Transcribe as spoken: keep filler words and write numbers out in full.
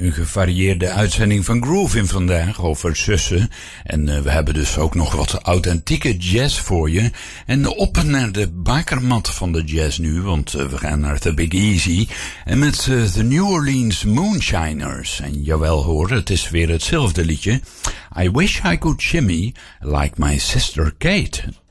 Een gevarieerde uitzending van Groovin vandaag over zussen. En uh, we hebben dus ook nog wat authentieke jazz voor je. En op naar de bakermat van de jazz nu, want uh, we gaan naar The Big Easy. En met uh, de New Orleans Moonshiners. En jawel hoor, het is weer hetzelfde liedje. I wish I could shimmy like my sister Kate.